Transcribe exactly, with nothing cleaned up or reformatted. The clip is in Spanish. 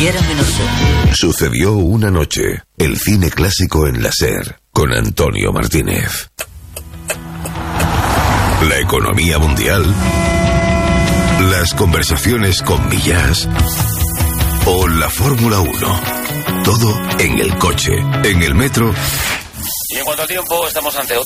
cualquiera menos él. Sucedió una noche. El cine clásico en la SER, con Antonio Martínez. La economía mundial. Las conversaciones con Millás. O la Fórmula uno. Todo en el coche, en el metro. Y en cuanto al tiempo, estamos ante